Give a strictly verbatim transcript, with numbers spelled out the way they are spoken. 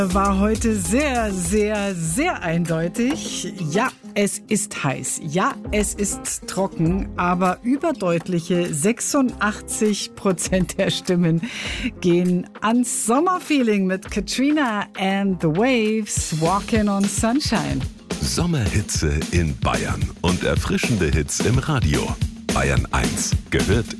War heute sehr, sehr, sehr eindeutig. Ja, es ist heiß. Ja, es ist trocken. Aber überdeutliche sechsundachtzig Prozent der Stimmen gehen ans Sommerfeeling mit Katrina and the Waves, Walking on Sunshine. Sommerhitze in Bayern und erfrischende Hits im Radio. Bayern eins gehört